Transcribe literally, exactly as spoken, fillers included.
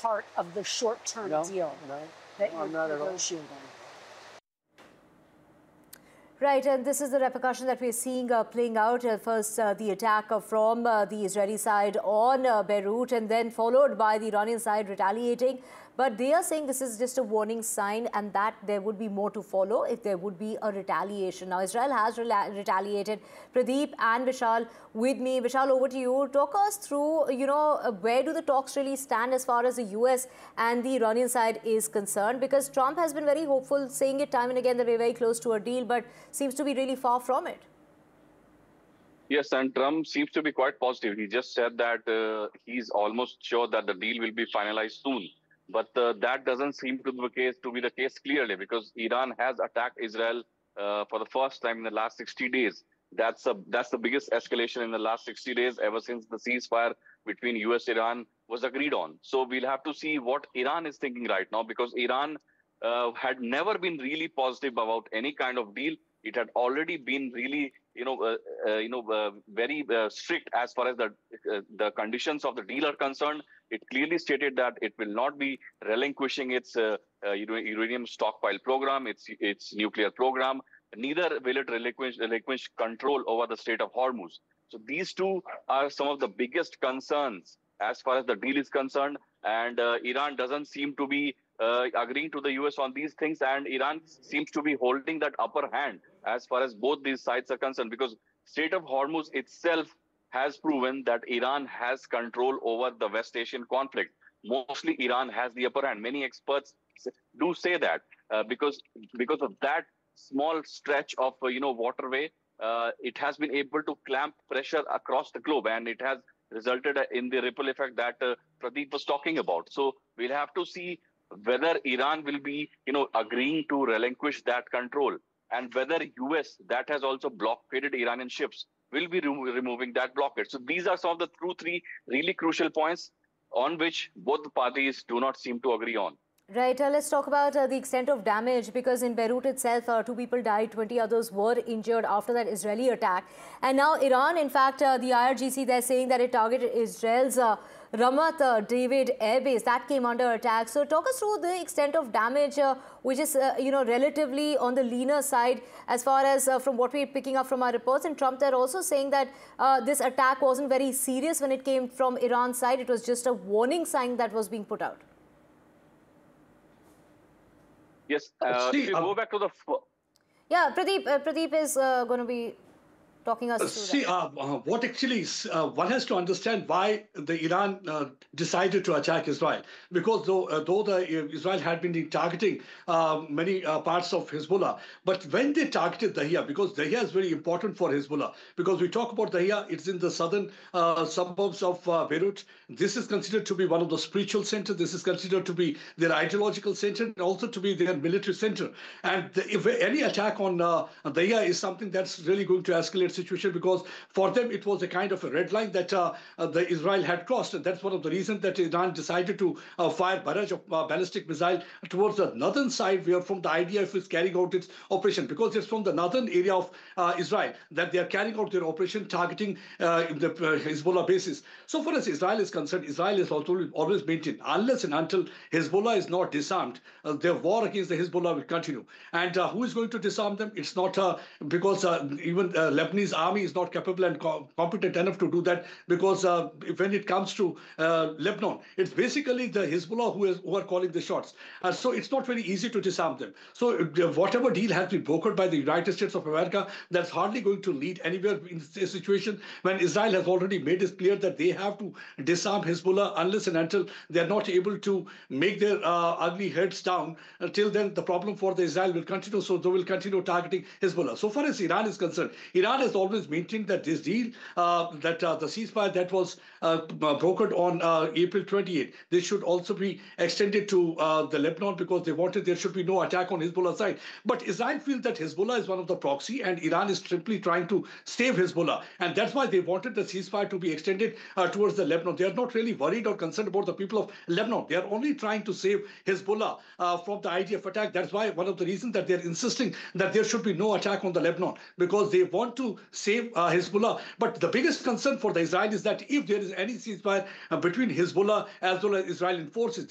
part of the short-term no, deal no, that no, you're I'm not negotiating. Right, and this is the repercussion that we're seeing uh, playing out. Uh, first, uh, the attack uh, from uh, the Israeli side on uh, Beirut, and then followed by the Iranian side retaliating. But they are saying this is just a warning sign and that there would be more to follow if there would be a retaliation. Now, Israel has retaliated. Pradeep and Vishal with me. Vishal, over to you. Talk us through, you know, uh, where do the talks really stand as far as the U S and the Iranian side is concerned? Because Trump has been very hopeful, saying it time and again that we're very close to a deal, but seems to be really far from it. Yes, and Trump seems to be quite positive. He just said that uh, he's almost sure that the deal will be finalized soon. But uh, that doesn't seem to be the case to be the case clearly, because Iran has attacked Israel uh, for the first time in the last sixty days. That's a that's the biggest escalation in the last sixty days ever since the ceasefire between U S and Iran was agreed on. So we'll have to see what Iran is thinking right now, because Iran uh, had never been really positive about any kind of deal. It had already been really, you know, uh, uh, you know, uh, very uh, strict as far as the uh, the conditions of the deal are concerned. It clearly stated that it will not be relinquishing its uh, uh, uranium stockpile program, its its nuclear program. Neither will it relinquish, relinquish control over the Strait of Hormuz. So these two are some of the biggest concerns as far as the deal is concerned. And uh, Iran doesn't seem to be uh, agreeing to the U S on these things, and Iran seems to be holding that upper hand as far as both these sides are concerned, because Strait of Hormuz itself has proven that Iran has control over the West Asian conflict. Mostly Iran has the upper hand. Many experts do say that uh, because because of that small stretch of uh, you know waterway, uh, it has been able to clamp pressure across the globe, and it has resulted in the ripple effect that uh, Pradeep was talking about. So we'll have to see whether Iran will be you know agreeing to relinquish that control, and whether U S, that has also blockaded Iranian ships, will be remo removing that blockade. So these are some of the two, three really crucial points on which both the parties do not seem to agree on. Right, uh, let's talk about uh, the extent of damage, because in Beirut itself, uh, two people died, twenty others were injured after that Israeli attack. And now Iran, in fact, uh, the I R G C, they're saying that it targeted Israel's uh, Ramat uh, David Air Base. That came under attack. So talk us through the extent of damage, uh, which is, uh, you know, relatively on the leaner side as far as uh, from what we're picking up from our reports. And Trump, they're also saying that uh, this attack wasn't very serious when it came from Iran's side. It was just a warning sign that was being put out. Yes, uh, See, if you uh, go back to the... Yeah, Pradeep, uh, Pradeep is uh, going to be talking us through See, that. uh, uh, what actually is, uh, one has to understand why the Iran uh, decided to attack Israel. Because though, uh, though the uh, Israel had been targeting uh, many uh, parts of Hezbollah, but when they targeted Dahia, because Dahia is very important for Hezbollah, because we talk about Dahia, it's in the southern uh, suburbs of uh, Beirut. This is considered to be one of the spiritual centers. This is considered to be their ideological center, and also to be their military center. And the, if any attack on uh, Dahia is something that's really going to escalate situation, because for them it was a kind of a red line that uh, uh, the Israel had crossed, and that's one of the reasons that Iran decided to uh, fire barrage of uh, ballistic missile towards the northern side, where from the I D F is carrying out its operation, because it's from the northern area of uh, Israel that they are carrying out their operation targeting uh, the uh, Hezbollah bases. So far as Israel is concerned, Israel is also always maintained, unless and until Hezbollah is not disarmed, uh, their war against the Hezbollah will continue. And uh, who is going to disarm them? It's not uh, because uh, even uh, Lebanese army is not capable and co competent enough to do that, because uh, when it comes to uh, Lebanon, it's basically the Hezbollah who, is, who are calling the shots. Uh, so it's not very easy to disarm them. So uh, whatever deal has been brokered by the United States of America, that's hardly going to lead anywhere in a situation when Israel has already made it clear that they have to disarm Hezbollah unless and until they're not able to make their uh, ugly heads down. Until then, the problem for the Israel will continue, so they will continue targeting Hezbollah. So far as Iran is concerned, Iran has always maintained that this deal, uh, that uh, the ceasefire that was uh, brokered on uh, April twenty-eighth, this should also be extended to uh, the Lebanon, because they wanted there should be no attack on Hezbollah side. But Israel feels that Hezbollah is one of the proxy, and Iran is simply trying to save Hezbollah, and that's why they wanted the ceasefire to be extended uh, towards the Lebanon. They are not really worried or concerned about the people of Lebanon. They are only trying to save Hezbollah uh, from the I D F attack. That's why one of the reasons that they're insisting that there should be no attack on the Lebanon, because they want to save uh, Hezbollah. But the biggest concern for the Israel is that if there is any ceasefire uh, between Hezbollah as well as Israeli forces,